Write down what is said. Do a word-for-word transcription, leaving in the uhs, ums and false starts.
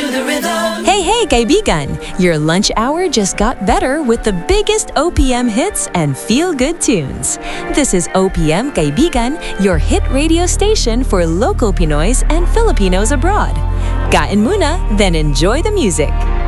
Hey, hey, kaibigan! Your lunch hour just got better with the biggest O P M hits and feel-good tunes. This is O P M Kaibigan, your hit radio station for local Pinoys and Filipinos abroad. Kain muna, then enjoy the music.